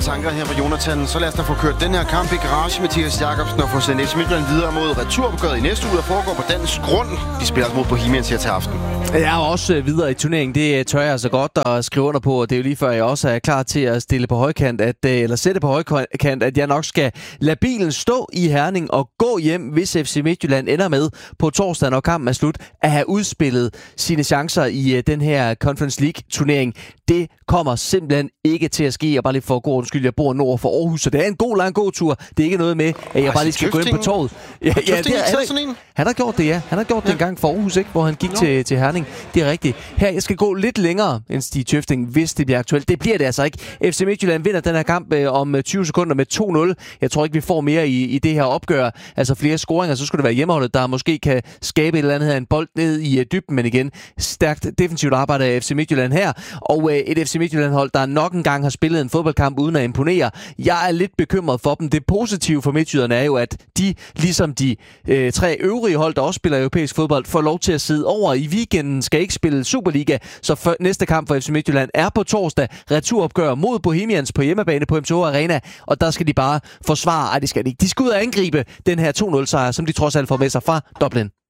mange tanker her fra Jonathan. Så lad os da få kørt den her kamp i garage, Mathias Jakobsen, og få sendt FC Midtjylland videre mod returopgøret i næste uge, der foregår på dansk grund. De spiller mod Bohemians her til aften. Jeg er også videre i turneringen. Det tør jeg så godt at skrive under på. Det er jo lige før, jeg også er klar til at stille på højkant, eller sætte på højkant, at jeg nok skal lade bilen stå i Herning og gå hjem, hvis FC Midtjylland ender med på torsdag, når kampen er slut, at have udspillet sine chancer i den her Conference League-turnering. Det kommer simpelthen ikke til at ske. Jeg bare lige for god undskyld, jeg bor nord for Aarhus, så det er en god lang gåtur. Det er ikke noget med, at jeg bare lige skal gå ind på torvet. Ja, han har gjort det, ja. Han har gjort det en gang for Aarhus, ikke? Hvor han gik til Herning. Det er rigtigt. Her, jeg skal gå lidt længere end Stig Tøfting, hvis det bliver aktuelt. Det bliver det altså ikke. FC Midtjylland vinder den her kamp om 20 sekunder med 2-0. Jeg tror ikke, vi får mere i det her opgør. Altså flere scoringer, så skulle det være hjemmeholdet, der måske kan skabe et eller andet her, en bold ned i dybden, men igen, stærkt defensivt arbejde af FC Midtjylland her. Og et FC Midtjylland-hold, der nok engang har spillet en fodboldkamp uden at imponere. Jeg er lidt bekymret for dem. Det positive for midtjyderne er jo, at de, ligesom de 3 øvrige hold, der også spiller europæisk fodbold, får lov til at sidde over i weekenden, skal ikke spille Superliga, så næste kamp for FC Midtjylland er på torsdag. Returopgør mod Bohemians på hjemmebane på MTH Arena, og der skal de bare forsvare. Det skal de ikke. De skal ud og angribe den her 2-0-sejr, som de trods alt får med sig fra Dublin.